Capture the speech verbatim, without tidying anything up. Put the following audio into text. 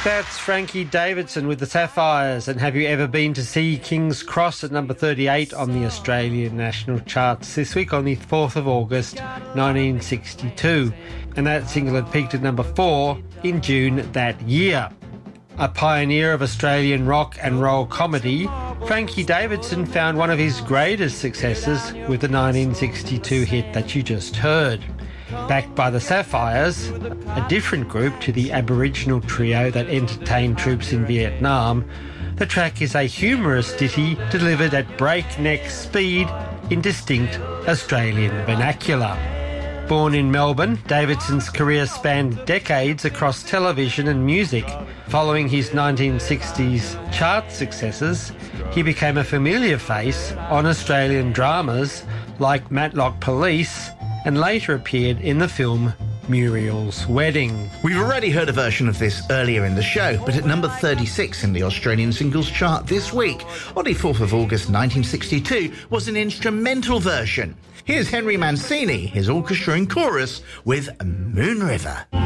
That's Frankie Davidson with the Sapphires. And have you ever been to see King's Cross at number thirty-eight on the Australian national charts this week on the fourth of August nineteen sixty-two? And that single had peaked at number four in June that year. A pioneer of Australian rock and roll comedy, Frankie Davidson found one of his greatest successes with the nineteen sixty-two hit that you just heard. Backed by the Sapphires, a different group to the Aboriginal trio that entertained troops in Vietnam, the track is a humorous ditty delivered at breakneck speed in distinct Australian vernacular. Born in Melbourne, Davidson's career spanned decades across television and music. Following his nineteen sixties chart successes, he became a familiar face on Australian dramas like Matlock Police, and later appeared in the film Muriel's Wedding. We've already heard a version of this earlier in the show, but at number thirty-six in the Australian singles chart this week, on the fourth of August nineteen sixty-two, was an instrumental version. Here's Henry Mancini, his orchestra and chorus, with Moon River.